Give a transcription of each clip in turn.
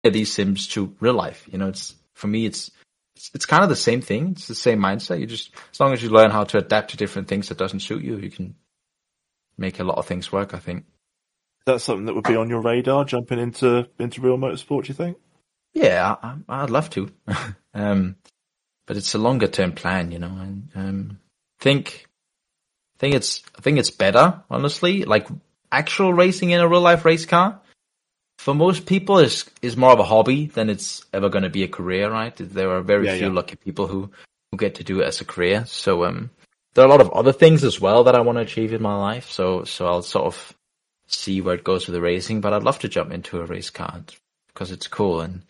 these sims to real life. You know, it's for me, it's kind of the same thing. It's the same mindset. You just, as long as you learn how to adapt to different things that doesn't suit you, you can make a lot of things work, I think. That's something that would be on your radar, jumping into real motorsport, do you think? Yeah, I'd love to. But it's a longer term plan, you know. And think it's better, honestly. Like actual racing in a real life race car, for most people is more of a hobby than it's ever going to be a career, right? There are very few lucky people who get to do it as a career. So there are a lot of other things as well that I want to achieve in my life. So I'll sort of see where it goes with the racing, but I'd love to jump into a race car because it's cool and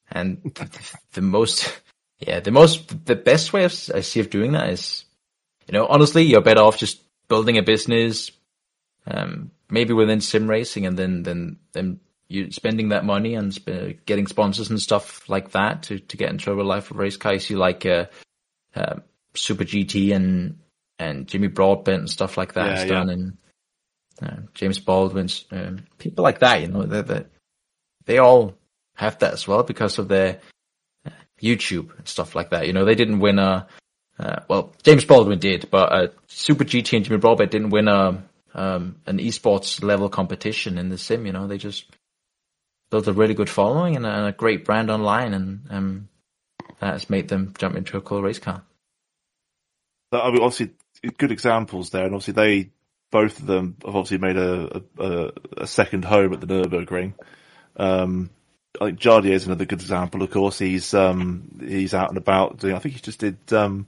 the best way I see of doing that is, you know, honestly, you're better off just building a business, maybe within sim racing, and then you spending that money and getting sponsors and stuff like that to get into a real life race car. You see like Super GT and Jimmy Broadbent and stuff like that done, and James Baldwin's people like that. You know, they all have that as well because of their YouTube and stuff like that. You know, they didn't win well, James Baldwin did, but Super GT and Jimmy Broadbent didn't win an esports level competition in the sim. You know, they just built a really good following and a great brand online, and that has made them jump into a cool race car. I mean, obviously, good examples there, and obviously both of them have obviously made a second home at the Nürburgring. I think Jardier is another good example. Of course, he's out and about doing. I think he just did KTM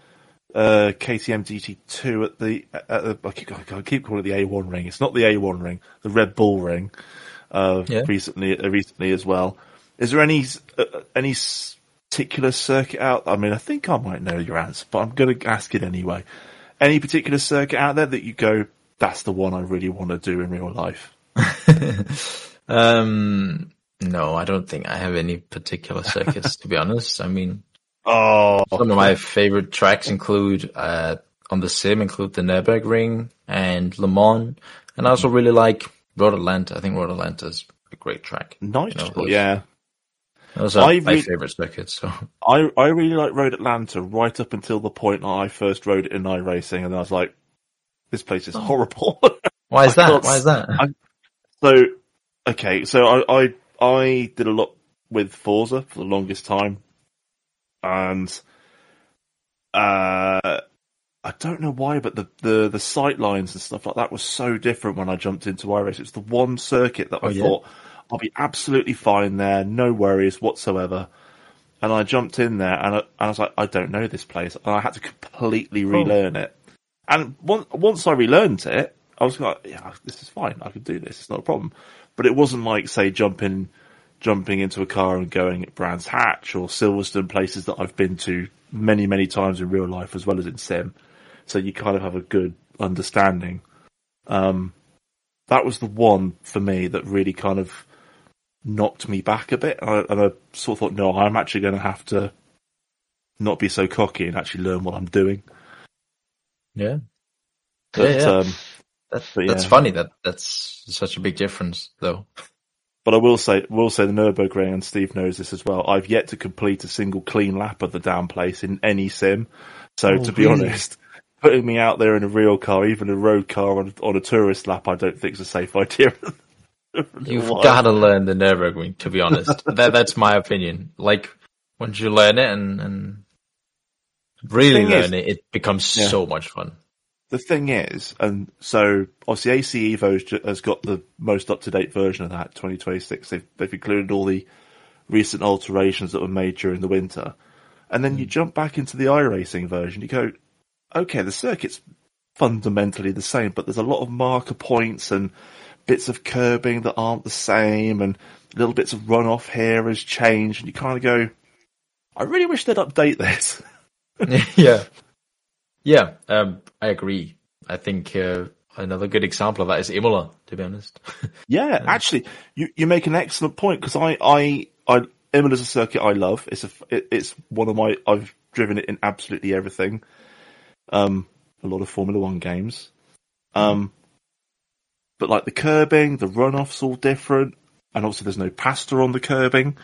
GT2 at the I keep calling it the A1 ring. It's not the A1 ring, the Red Bull ring. Recently as well. Is there any particular circuit out? I mean, I think I might know your answer, but I'm going to ask it anyway. Any particular circuit out there that you go, that's the one I really want to do in real life? No, I don't think I have any particular circuits, to be honest. I mean, some of my favorite tracks include, on the sim, include the Nürburgring and Le Mans, and I also really like Road Atlanta. I think Road Atlanta is a great track. Nice, you know, yeah. Those are my favorite circuits. So I really like Road Atlanta right up until the point that I first rode it in iRacing, and I was like, this place is horrible. Why is that? I did a lot with Forza for the longest time, and I don't know why, but the sight lines and stuff like that was so different when I jumped into iRacing. It's the one circuit that I thought I'll be absolutely fine there, no worries whatsoever. And I jumped in there, and I was like, I don't know this place, and I had to completely relearn it. And once I relearned it, I was like, yeah, this is fine. I can do this. It's not a problem. But it wasn't like, say, jumping into a car and going at Brands Hatch or Silverstone, places that I've been to many, many times in real life as well as in sim. So you kind of have a good understanding. That was the one for me that really kind of knocked me back a bit. And I sort of thought, no, I'm actually going to have to not be so cocky and actually learn what I'm doing. Yeah. But, that's funny that's such a big difference, though. But I will say the Nürburgring, and Steve knows this as well, I've yet to complete a single clean lap of the damn place in any sim. So to be honest, putting me out there in a real car, even a road car on a tourist lap, I don't think is a safe idea. You've got to learn the Nürburgring, to be honest. That's my opinion. Like, once you learn it and really learn it, it becomes so much fun. The thing is, and so obviously AC Evo has got the most up-to-date version of that, 2026. They've included all the recent alterations that were made during the winter. And then you jump back into the iRacing version, you go, okay, the circuit's fundamentally the same, but there's a lot of marker points and bits of curbing that aren't the same, and little bits of runoff here has changed, and you kind of go, I really wish they'd update this. Yeah, I agree. I think another good example of that is Imola, to be honest. Yeah, actually, you make an excellent point, because Imola's a circuit I love. It's one of my, I've driven it in absolutely everything. A lot of Formula One games. But like the curbing, the runoff's all different. and also there's no pasta on the curbing.